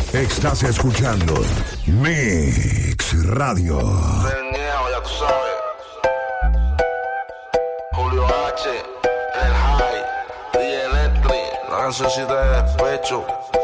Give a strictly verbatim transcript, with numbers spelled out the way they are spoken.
Estás escuchando Mix Radio. Reñejo, ya tú sabes. Julio H, El High, D J Electric, la cancioncita de despecho.